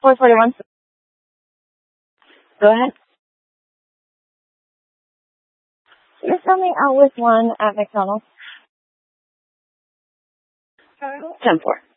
441. Go ahead. You're coming out with one at McDonald's. 10-4.